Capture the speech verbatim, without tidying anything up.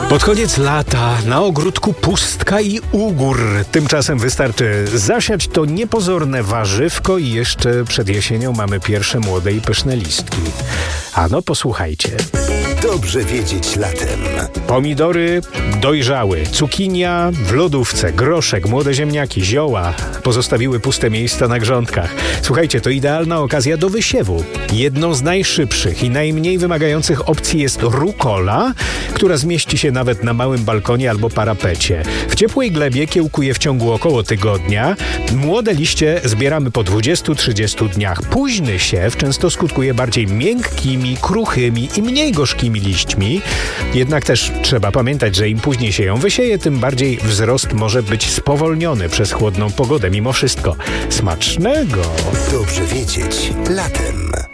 Pod koniec lata na ogródku pustka i ugór. Tymczasem wystarczy zasiać to niepozorne warzywko i jeszcze przed jesienią mamy pierwsze młode i pyszne listki. Ano, posłuchajcie. Dobrze wiedzieć latem. Pomidory dojrzały, cukinia w lodówce, groszek, młode ziemniaki, zioła pozostawiły puste miejsca na grządkach. Słuchajcie, to idealna okazja do wysiewu. Jedną z najszybszych i najmniej wymagających opcji jest rukola, która zmieści się nawet na małym balkonie albo parapecie. W ciepłej glebie kiełkuje w ciągu około tygodnia. Młode liście zbieramy po dwudziestu do trzydziestu dniach. Późny siew często skutkuje bardziej miękkimi, kruchymi i mniej gorzkimi liśćmi. Jednak też trzeba pamiętać, że im później się ją wysieje, tym bardziej wzrost może być spowolniony przez chłodną pogodę. Mimo wszystko, smacznego! Dobrze wiedzieć latem.